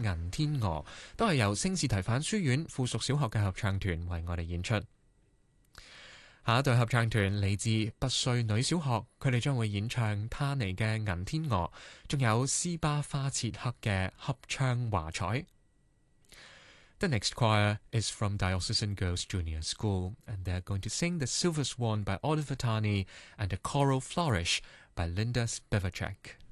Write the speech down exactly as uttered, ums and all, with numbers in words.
銀天鵝，都係由聖士提反書院附屬小學嘅合唱團為我哋演出。下一隊合唱團嚟自拔萃女小學，佢哋將會演唱他尼嘅銀天鵝，仲有斯巴花切克嘅合唱華彩。The next choir is from Diocesan Girls Junior School, and they're going to sing The Silver Swan by Oliver Tani and A Choral Flourish by Linda Spivacek.